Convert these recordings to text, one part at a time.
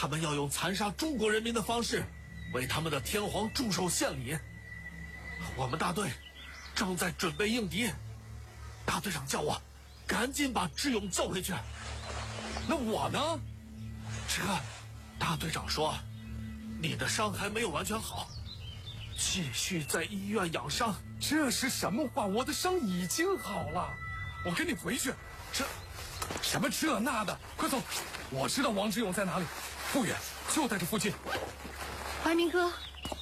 他们要用残杀中国人民的方式为他们的天皇祝寿献礼。我们大队正在准备应敌，大队长叫我赶紧把智勇叫回去。那我呢？大队长说你的伤还没有完全好，继续在医院养伤。 这是什么话？我的伤已经好了，我跟你回去。什么这那的，快走！我知道王志勇在哪里，不远，就在这附近。 怀民哥，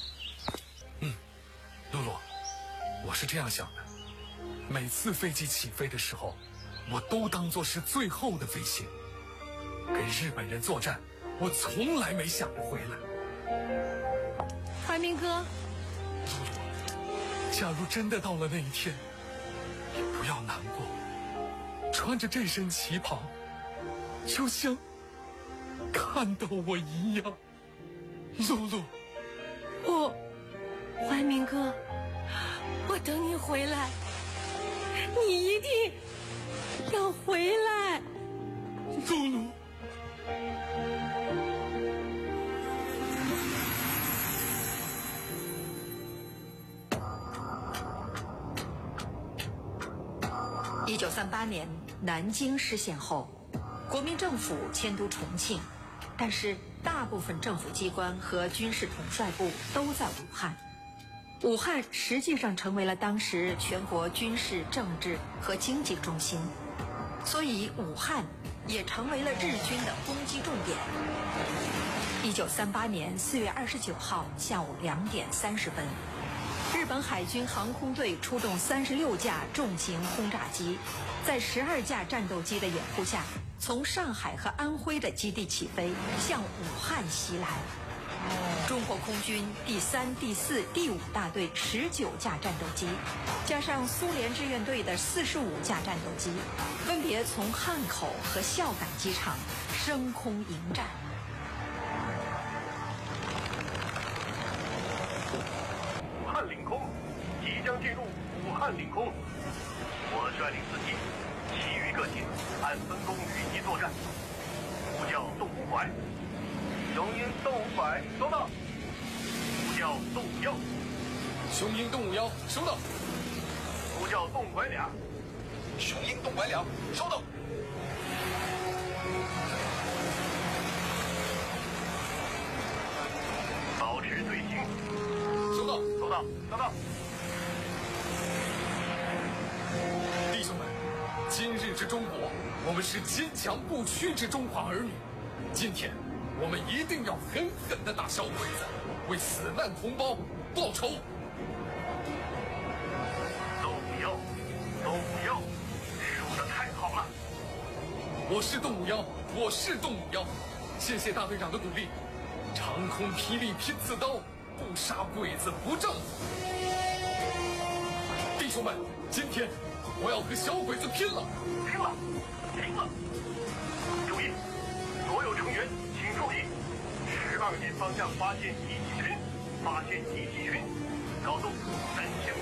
露露，我是这样想的，每次飞机起飞的时候，我都当作是最后的飞行。跟日本人作战，我从来没想着回来。 怀民哥， 假如真的到了那一天，也不要难过。穿着这身旗袍，就像看到我一样。露露， 怀民哥，我等你回来，你一定要回来。 露露。 1938年南京失陷后，国民政府迁都重庆，但是大部分政府机关和军事统帅部都在武汉。武汉实际上成为了当时全国军事、政治和经济中心，所以武汉也成为了日军的攻击重点。1938年4月29号下午2点30分，日本海军航空队出动36架重型轰炸机，在12架战斗机的掩护下，从上海和安徽的基地起飞，向武汉袭来。中国空军第3、第4、第5大队19架战斗机，加上苏联志愿队的45架战斗机，分别从汉口和孝感机场升空迎战。 武汉领空即将进入武汉领空，我率领4机，其余各警按分工与其作战。呼叫动5拐，雄鹰动5拐，收到。呼叫动51， 雄鹰动51，收到。 呼叫动拐2， 雄鹰动拐2，收到。 保持队形。 收到， 收到，收到。 弟兄们，今日之中国，我们是坚强不屈之中华儿女。今天，我们一定要狠狠地打小鬼子，为死难同胞报仇。 动51，动51，说得太好了。 我是动51，我是动51，谢谢大队长的鼓励。长空霹雳拼刺刀，不杀鬼子不丈夫。弟兄们，今天我要和小鬼子拼了！ 拼了！拼了！注意，所有成员请注意，12点方向发现敌机群，发现敌机群，高度3000米。